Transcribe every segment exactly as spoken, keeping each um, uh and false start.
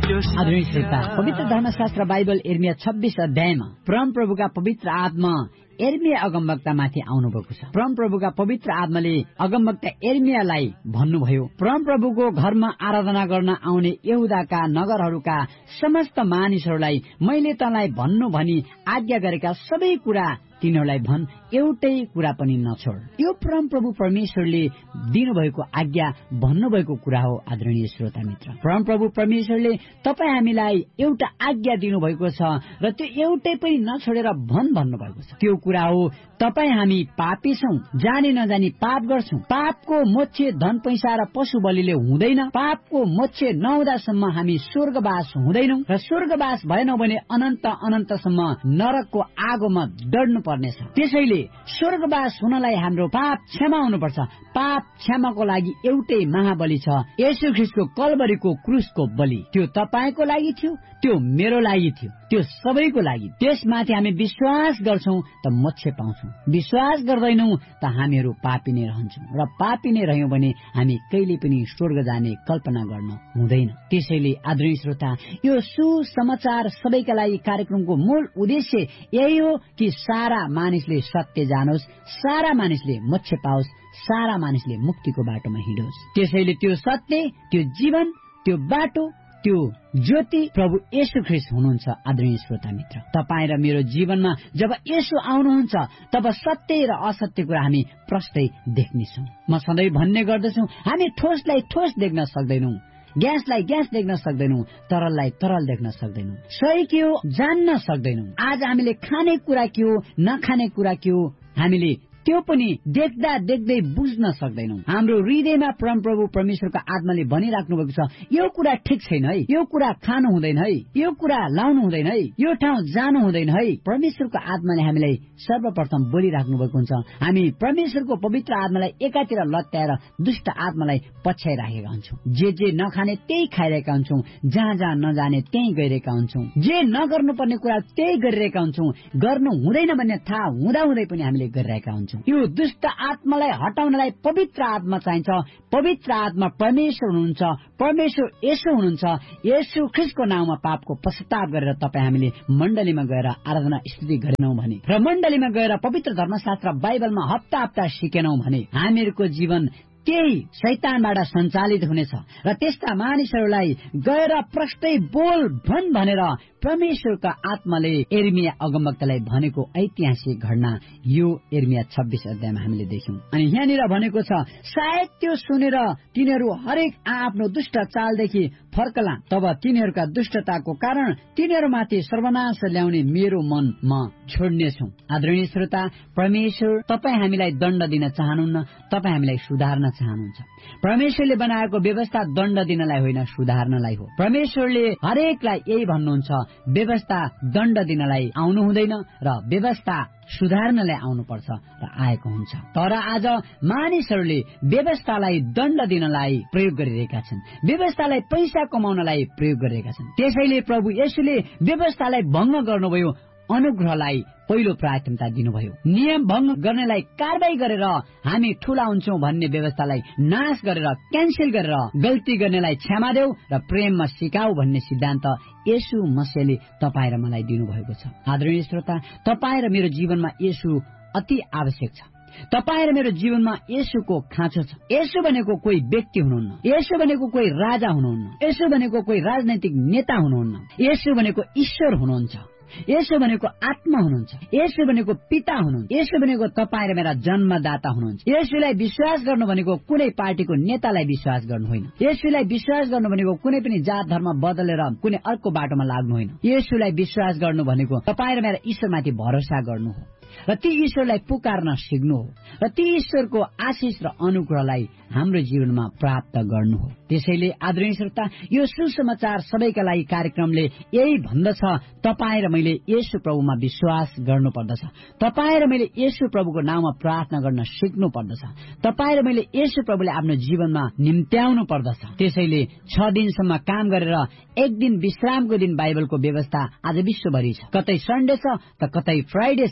आदरणीय श्रोता, पवित्र धर्मशास्त्र बाइबल इर्मिया छब्बीस अध्यायमा परम प्रभुका पवित्र आत्मा एर्मिया अगमवक्तामाथि आउनुभएको छ। परम प्रभुका पवित्र आत्माले अगमवक्ता एर्मियालाई भन्नुभयो, परम प्रभुको घरमा आराधना गर्न आउने यहुदाका नगरहरूका समस्त मानिसहरूलाई मैले तँलाई भन्नु भनी आज्ञा गरेका सबै कुरा तिनीहरूलाई भन्, एउटै कुरा पनि नछोड। यो परम प्रभु परमेश्वरले दिनुभएको आज्ञा भन्नुभएको कुरा हो। आदरणीय श्रोता मित्र, परम प्रभु परमेश्वरले तपाईँ हामीलाई एउटा आज्ञा दिनुभएको छ र त्यो एउटै पनि नछोडेर भन् भन्नुभएको छ। त्यो कुरा हो, तपाईँ हामी पापी छौं, जानी नजानी पाप गर्छौं। पापको मोक्ष धन पैसा र पशु बलिले हुँदैन। पापको मोक्ष नहुँदासम्म हामी स्वर्गवास हुँदैनौं र स्वर्गवास भएनौं भने अनन्त अनन्तसम्म नरकको आगोमा डढ्नु पर्नेछ। त्यसैले स्वर्गवास हुनलाई हाम्रो पाप क्षमा हुनुपर्छ। पाप क्षमाको लागि एउटै महाबली छ, येशू ख्रीष्टको कल्भरीको क्रुसको बलि। त्यो तपाईको लागि थियो, त्यो मेरो लागि थियो, त्यो सबैको लागि। त्यसमाथि हामी विश्वास गर्छौं त मोक्ष पाउँछौं, विश्वास गर्दैनौं त हामीहरू पापी नै रहन्छौं र पापी नै रह्यौं भने हामी कहिले पनि स्वर्ग जाने कल्पना गर्न हुँदैन। त्यसैले आदरणीय श्रोता, यो सुसमाचार सबैका लागि कार्यक्रमको मूल उद्देश्य यही हो कि सारा मानिसले सत्य जानोस्, सारा मानिसले मोक्ष पाओस्, सारा मानिसले मुक्तिको बाटोमा हिँडोस्। त्यसैले त्यो सत्य, त्यो जीवन, त्यो बाटो, त्यो ज्योति प्रभु येशू ख्रीष्ट हुनुहुन्छ। आदरणीय श्रोता मित्र, तपाईँ र मेरो जीवनमा जब येशू आउनुहुन्छ तब सत्य र असत्य कुरा हामी प्रष्टै देख्नेछौँ। म सधैँ भन्ने गर्दछु, हामी ठोसलाई ठोस देख्न सक्दैनौँ, ग्यासलाई ग्यास देख्न सक्दैनौं, तरललाई तरल देख्न सक्दैनौं, सही के हो जान्न सक्दैनौं। आज हामीले खाने कुरा के हो, नखाने कुरा के हो, हामीले त्यो पनि देख्दा देख्दै बुझ्न सक्दैनौं। हाम्रो हृदयमा परम प्रभु परमेश्वरको आत्माले भनिराख्नु भएको छ, यो कुरा ठिक छैन है, यो कुरा खानु हुँदैन है, यो कुरा लाउनु हुँदैन है, यो ठाउँ जानु हुँदैन है। परमेश्वरको आत्माले हामीलाई सर्वप्रथम बोलिराख्नु भएको हुन्छ। हामी परमेश्वरको पवित्र आत्मालाई एकातिर लत्याएर दुष्ट आत्मालाई पछ्याइराखेका हुन्छौं। जे जे नखाने त्यही खाइरहेका हुन्छौं, जहाँ जहाँ नजाने त्यही गइरहेका हुन्छौं, जे नगर्नुपर्ने कुरा त्यही गरिरहेका हुन्छौं, गर्नु हुँदैन भन्ने थाहा हुँदा हुँदै पनि हामीले गरिरहेका हुन्छौं। यो दुष्ट आत्मालाई हटाउनलाई पवित्र आत्मा चाहिन्छ। पवित्र आत्मा परमेश्वर हुनुहुन्छ, परमेश्वर येशू हुनुहुन्छ। येशू ख्रीष्टको नाममा पापको पश्चाताप गरेर तपाईँ हामीले मण्डलीमा गएर आराधना स्तुति गरेनौं भने र मण्डलीमा गएर पवित्र धर्मशास्त्र बाइबलमा हप्ता हप्ता सिकेनौं भने हामीहरूको जीवन त्यही शैतानबाट सञ्चालित हुनेछ र त्यस्ता मानिसहरूलाई गएर प्रष्टै बोल भन् भनेर परमेश्वरका आत्माले एर्मिया अगमवक्तालाई भनेको ऐतिहासिक घटना यो एर्मिया छब्बीस अध्यायमा हामीले देख्यौं। अनि यहाँनिर भनेको छ, सायद त्यो सुनेर तिनीहरू हरेक आफ्नो दुष्ट चालदेखि फर्कला, तब तिनीहरूका दुष्टताको कारण तिनीहरूमाथि सर्वनाश ल्याउने मेरो मन म छोड्नेछु। आदरणीय श्रोता, परमेश्वर तपाईँ हामीलाई दण्ड दिन चाहनुहुन्न, तपाईँ हामीलाई सुधार्न चाहनुहुन्छ। परमेश्वरले बनाएको व्यवस्था दण्ड दिनलाई होइन, सुधार्नलाई हो। परमेश्वरले हरेकलाई यही भन्नुहुन्छ, व्यवस्था दण्ड दिनलाई आउनु हुँदैन र व्यवस्था सुधार्नलाई आउनुपर्छ र आएको हुन्छ। तर आज मानिसहरूले व्यवस्थालाई दण्ड दिनलाई प्रयोग गरिरहेका छन्, व्यवस्थालाई पैसा कमाउनलाई प्रयोग गरिरहेका छन्। त्यसैले प्रभु येशूले व्यवस्थालाई भङ्ग गर्नुभयो, अनुग्रहलाई पहिलो प्राथमिकता दिनुभयो। नियम भङ्ग गर्नेलाई कारबाही गरेर हामी ठूला हुन्छौं भन्ने व्यवस्थालाई नाश गरेर क्यान्सल गरेर गल्ती गर्नेलाई क्षमा देऊ र प्रेममा सिकाऊ भन्ने सिद्धान्त येशू मसीहले तपाईँ र मलाई दिनुभएको छ। आदरणीय श्रोता, तपाईँ र मेरो जीवनमा येशू अति आवश्यक छ। तपाईँ र मेरो जीवनमा येशूको खाँचो छ। येशू भनेको कोही व्यक्ति हुनुहुन्न, येशू भनेको कोही राजा हुनुहुन्न, येशू भनेको कोही राजनैतिक नेता हुनुहुन्न, येशू भनेको ईश्वर हुनुहुन्छ, येशू भनेको आत्मा हुनुहुन्छ, येशू भनेको पिता हुनुहुन्छ, येशू भनेको तपाईँ र मेरा जन्मदाता हुनुहुन्छ। येशूलाई विश्वास गर्नु भनेको कुनै पार्टीको नेतालाई विश्वास गर्नु होइन। येशूलाई विश्वास गर्नु भनेको कुनै पनि जात धर्म बदलेर कुनै अर्को बाटोमा लाग्नु होइन। येशूलाई विश्वास गर्नु भनेको तपाईँ र मेरा ईश्वरमाथि भरोसा गर्नु हो र ती ईश्वरलाई पुकार्न सिक्नु हो र ती ईश्वरको आशिष र अनुग्रहलाई हाम्रो जीवनमा प्राप्त गर्नु हो। त्यसैले आदरणीय श्रोता, यो सुसमाचार सबैका लागि कार्यक्रमले यही भन्दछ, तपाईँ र मैले येशू प्रभुमा विश्वास गर्नु पर्दछ, तपाईँ र मैले येशू प्रभुको नाममा प्रार्थना गर्न सिक्नु पर्दछ, तपाईँ र मैले येशू प्रभुले आफ्नो जीवनमा निम्त्याउनु पर्दछ। त्यसैले छ दिनसम्म काम गरेर एक दिन विश्रामको दिन बाइबलको व्यवस्था आज विश्वभरि छ। कतै सन्डे छ त कतै फ्राइडे छ, कतै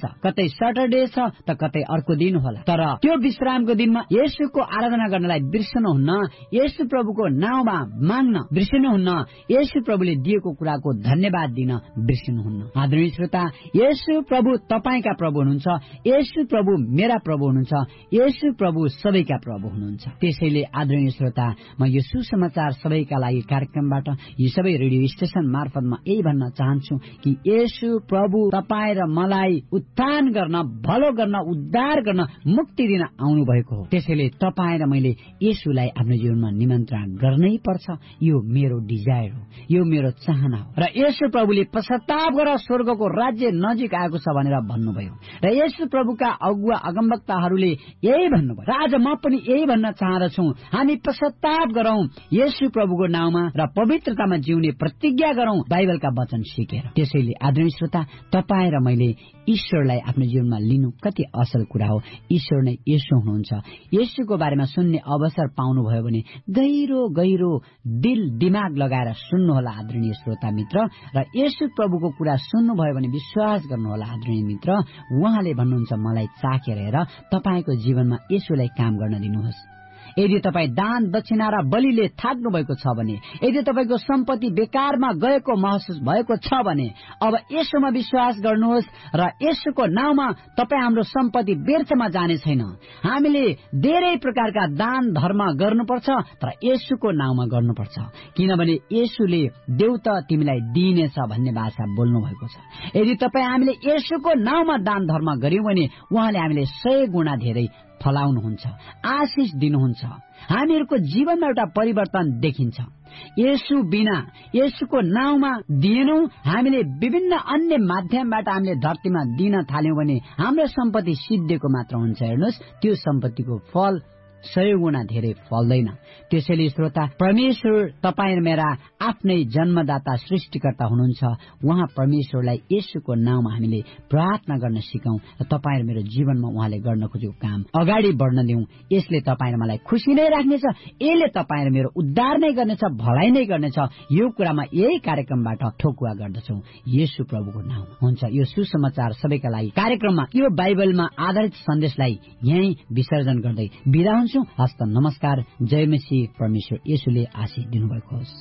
कतै सटरडे छ त कतै अर्को दिन होला, तर त्यो विश्रामको दिनमा येशूको आराधना गर्नलाई बिर्सनुहुन्न, येशू प्रभुको नाउँमा माग्न बिर्सनुहुन्न, येशू प्रभुले दिएको कुराको धन्यवाद दिन बिर्सनुहुन्न। आदरणीय श्रोता, येशू प्रभु तपाईका प्रभु हुनुहुन्छ, येशू प्रभु मेरा प्रभु हुनुहुन्छ, येशू प्रभु सबैका प्रभु हुनुहुन्छ। त्यसैले आदरणीय श्रोता, म यो सुसमाचार सबैका लागि कार्यक्रमबाट यी सबै रेडियो स्टेशन मार्फत म यही भन्न चाहन्छु कि येशू प्रभु तपाईँ र मलाई उत्थान गर्न, भलो गर्न, उद्धार गर्न, मुक्ति दिन आउनु भएको हो। त्यसैले तपाईँ र मैले येशूलाई आफ्नो जीवनमा निमन्त्रण गर्नै पर्छ। यो मेरो डिजायर हो, यो मेरो चाहना हो। र येशू प्रभुले पश्चाताप गर, स्वर्गको राज्य नजिक आएको छ भनेर भन्नुभयो। र येशू प्रभुका अगुवा अगमवक्ताहरूले यही भन्नुभयो र आज म पनि यही भन्न चाहन्छु, हामी पश्चाताप गरौं, येशू प्रभुको नाउँमा र पवित्रतामा जिउने प्रतिज्ञा गरौं, बाइबलका वचन सिकेर। त्यसैले आदरणीय श्रोता, तपाईँ र मैले ईश्वरलाई आफ्नो जीवनमा लिनु कति असल कुरा हो। ईश्वर नै येशू हुनुहुन्छ। येशूको बारेमा सुन्ने अवसर पाउनुभयो भने गहिरो गहिरो दिल दिमाग लगाएर सुन्नुहोला आदरणीय श्रोता मित्र, र येशू प्रभुको कुरा सुन्नुभयो भने विश्वास गर्नुहोला आदरणीय मित्र। उहाँले भन्नुहुन्छ, मलाई चाखेर हेर, तपाईँको जीवनमा येशूलाई काम गर्न दिनुहोस्। यदि तपाईँ दान दक्षिणा र बलिले थाक्नु भएको छ भने, यदि तपाईँको सम्पत्ति बेकारमा गएको महसुस भएको छ भने, अब येशूमा विश्वास गर्नुहोस् र येशूको नाउँमा तपाईँ हाम्रो सम्पत्ति व्यर्थमा जाने छैन। हामीले धेरै प्रकारका दान धर्म गर्नुपर्छ, तर येशूको नाउँमा गर्नुपर्छ, किनभने येशूले देऊ त तिमीलाई दिइनेछ भन्ने भाषा बोल्नु भएको छ। यदि तपाईँ हामीले येशूको नाउँमा दान धर्म गर्यौं भने उहाँले हामीले सय गुणा धेरै फलाउनुहुन्छ, आशिष दिनुहुन्छ। हामीहरूको जीवनमा एउटा परिवर्तन देखिन्छ। येशू बिना, येशूको नाउँमा दिएनौं, हामीले विभिन्न अन्य माध्यमबाट हामीले धरतीमा दिन थाल्यौं भने हाम्रो सम्पत्ति सिद्धिएको मात्र हुन्छ। हेर्नुहोस्, त्यो सम्पत्तिको फल सय गुणा धेरै फल्दैन। त्यसैले श्रोता, परमेश्वर तपाईँ मेरा आफ्नै जन्मदाता सृष्टिकर्ता हुनुहुन्छ। उहाँ परमेश्वरलाई येशूको नाउँमा हामीले प्रार्थना गर्न सिकौं र तपाईँ र मेरो जीवनमा उहाँले गर्न खोजेको काम अगाडि बढ्न दिउँ। यसले तपाईँ र मलाई खुसी नै राख्नेछ, यसले तपाईँ र मेरो उद्धार नै गर्नेछ, भलाइ नै गर्नेछ। यो कुरामा यही कार्यक्रमबाट ठोकुवा गर्दछौं। येशू प्रभुको नाम हुन्छ। यो सुसमाचार सबैका लागि कार्यक्रममा यो बाइबलमा आधारित सन्देशलाई यही विसर्जन गर्दै बिदा हुन्छु। हस्त नमस्कार। जय मसीह। परमेश्वर येशूले आशीष दिनुभएको होस्।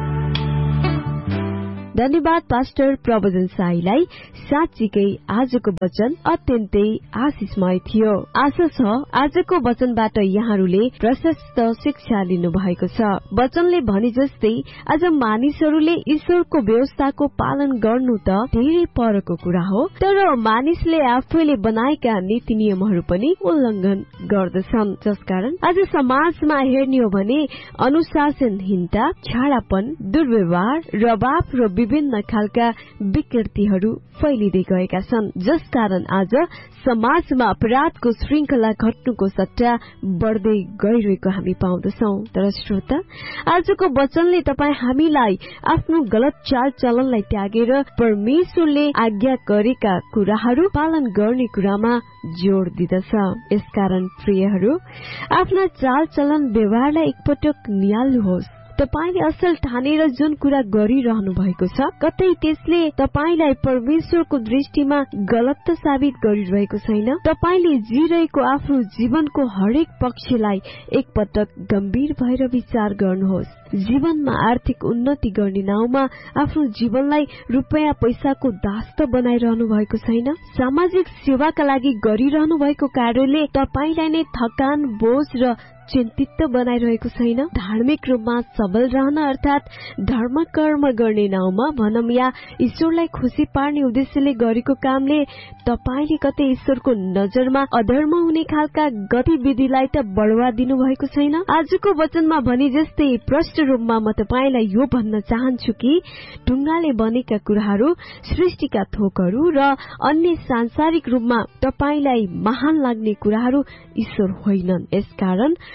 धन्यवाद पास्टर प्रवचन साईलाई। साँच्चीकै आजको वचन अत्यन्तै आशिषमय थियो। आशा छ आजको वचनबाट यहाँहरूले प्रशस्त शिक्षा लिनु भएको छ। वचनले भने जस्तै आज मानिसहरूले ईश्वरको व्यवस्थाको पालन गर्नु त धेरै परको कुरा हो, तर मानिसले आफैले बनाएका नीति नियमहरू पनि उल्लङ्घन गर्दछन्। जसकारण आज समाजमा हेर्ने हो भने अनुशासनहीनता, छाडापन, दुर्व्यवहार, रवाब र विभिन्न खालका विकृतिहरू फैलिँदै गएका छन्। जसकारण आज समाजमा अपराधको श्रृंखला घट्नुको सट्टा बढ्दै गइरहेको हामी पाउँदछौं। तर श्रोता, आजको वचनले तपाईँ हामीलाई आफ्नो गलत चाल चलनलाई त्यागेर परमेश्वरले आज्ञा गरेका कुराहरू पालन गर्ने कुरामा जोड़ दिदछ। यसकारण प्रियहरू, आफ्ना चाल चलन व्यवहारलाई एकपटक निहाल्नुहोस्। तपाईले असल ठानेर जुन कुरा गरिरहनु भएको छ, कतै त्यसले तपाईलाई परमेश्वरको दृष्टिमा गलत त साबित गरिरहेको छैन। तपाईले जिरहेको आफ्नो जीवनको हरेक पक्षलाई एकपटक गम्भीर भएर विचार गर्नुहोस्। जीवनमा आर्थिक उन्नति गर्ने नाउँमा आफ्नो जीवनलाई रुपैयाँ पैसाको दास त बनाइरहनु भएको छैन। सामाजिक सेवाका लागि गरिरहनु भएको कार्यले तपाईलाई नै थकान, बोझ र चिन्तित बनाइरहेको छैन। धार्मिक रूपमा सबल रहन अर्थात धर्म कर्म गर्ने नाउँमा भनौं या ईश्वरलाई खुसी पार्ने उद्देश्यले गरेको कामले तपाईले कतै ईश्वरको नजरमा अधर्म हुने खालका गतिविधिलाई त बढावा दिनु भएको छैन। आजको वचनमा भने जस्तै प्रष्ट रूपमा म तपाईलाई यो भन्न चाहन्छु कि ढुङ्गाले बनेका कुराहरू, सृष्टिका थोकहरू र अन्य सांसारिक रूपमा तपाईलाई महान लाग्ने कुराहरू ईश्वर होइनन्। यसकारण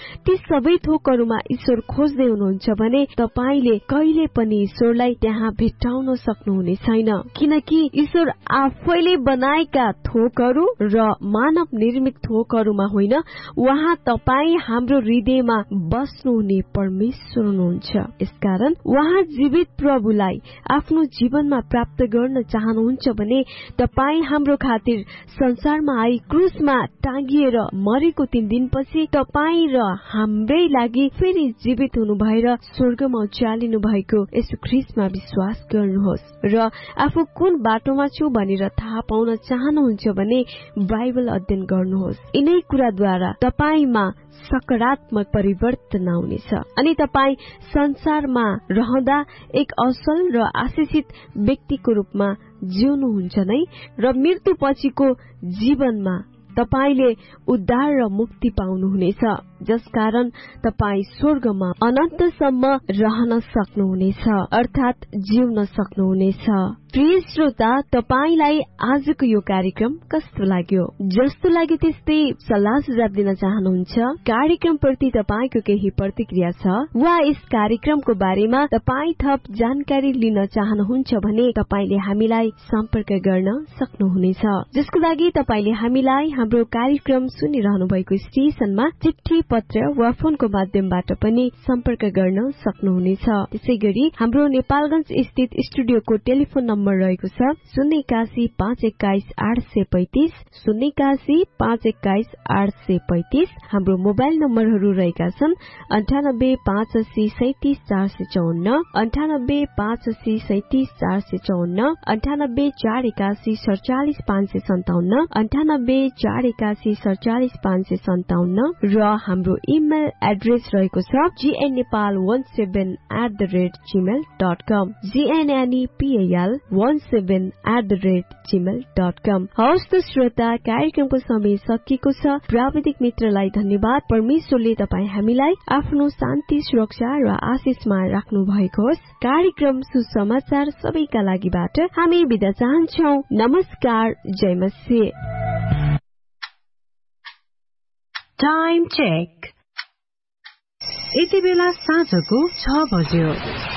ती सबै थोकहरूमा ईश्वर खोज्दै हुनुहुन्छ भने तपाईले कहिले पनि ईश्वरलाई त्यहाँ भेट्टाउन सक्नुहुने छैन, किनकि ईश्वर आफैले बनाएका थोकहरू र मानव निर्मित थोकहरूमा होइन, उहाँ तपाई हाम्रो हृदयमा बस्नुहुने परमेश्वर हुनुहुन्छ। यसकारण उहाँ जीवित प्रभुलाई आफ्नो जीवनमा प्राप्त गर्न चाहनुहुन्छ भने तपाई हाम्रो खातिर संसारमा आई क्रुसमा टाँगिएर मरेको तीन दिनपछि तपाई र हाम्रै लागि फेरि जीवित हुनु भएर स्वर्गमा उचालिनु भएको यसु ख्रीष्टमा विश्वास गर्नुहोस् र आफू कुन बाटोमा छु भनेर थाहा पाउन चाहनुहुन्छ भने बाइबल अध्ययन गर्नुहोस्। यिनै कुराद्वारा तपाईमा सकारात्मक परिवर्तन आउनेछ अनि तपाई संसारमा रहँदा एक असल र आशिषित व्यक्तिको रूपमा जिउनुहुन्छ नै र मृत्यु पछिको जीवनमा तपाईले उद्धार र मुक्ति पाउनुहुनेछ, जसकारण तपाई स्वर्गमा अनन्तसम्म रहन सक्नुहुनेछ अर्थात जिउन सक्नुहुनेछ। प्रिय श्रोता, तपाईलाई आजको यो कार्यक्रम कस्तो लाग्यो? जस्तो लाग्यो त्यस्तै सल्लाह सुझाव दिन चाहनुहुन्छ? कार्यक्रम प्रति तपाईको केही प्रतिक्रिया छ वा यस कार्यक्रमको बारेमा तपाई थप जानकारी लिन चाहनुहुन्छ भने तपाईले हामीलाई सम्पर्क गर्न सक्नुहुनेछ, जसको लागि तपाईले हामीलाई हाम्रो कार्यक्रम सुनिरहनु भएको स्टेशनमा चिठी पत्र वा फोनको माध्यमबाट पनि सम्पर्क गर्न सक्नुहुनेछ। त्यसैगरी हाम्रो नेपालगञ्ज स्थित स्टुडियोको टेलिफोन नम्बर रहेको छ शून्य एकासी पाँच एक्काइस आठ सय पैंतिस शून्य एकासी पाँच एक्काइस आठ सय पैंतिस। हाम्रो मोबाइल नम्बरहरू रहेका छन् अन्ठानब्बे पाँच अस्सी सैतिस चार सय चौन्न, अन्ठानब्बे पाँच अस्सी सैतिस चार सय चौन्न, अन्ठानब्बे चार एकासी सड़चालिस पाँच सय सन्ताउन्न, अन्ठानब्बे चार एकासी सड़चालिस पाँच सय सन्ताउन्न र हाम्रो इमेल एड्रेस रहेको छ जीएननेपाल वन seven at the rate Gmail dot com जीएनएनईपीएल one seven at the rate Gmail dot कम। हवस् त श्रोता, कार्यक्रमको समय सकिएको छ। प्राविधिक मित्रलाई धन्यवाद। परमेश्वरले तपाईँ हामीलाई आफ्नो शान्ति, सुरक्षा र आशिषमा राख्नु भएको होस्। कार्यक्रम सुसमाचार सबैका लागिबाट हामी बिदा चाहन्छौ। नमस्कार, जय मसीह। Time check. यति बेला साँझको छ बज्यो।